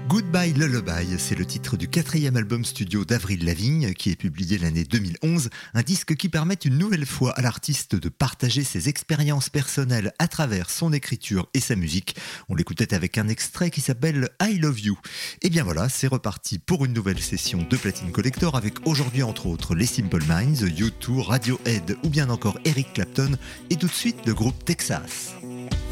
Goodbye Lullaby, c'est le titre du 4e album studio d'Avril Lavigne qui est publié l'année 2011, un disque qui permet une nouvelle fois à l'artiste de partager ses expériences personnelles à travers son écriture et sa musique. On l'écoutait avec un extrait qui s'appelle I Love You. Et bien voilà, c'est reparti pour une nouvelle session de Platine Collector avec aujourd'hui entre autres les Simple Minds, U2, Radiohead ou bien encore Eric Clapton et tout de suite le groupe Texas.